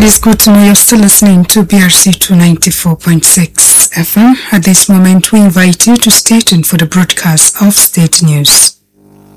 is good to know you're still listening to BRC 294.6 FM. At this moment, we invite you to stay tuned for the broadcast of State News.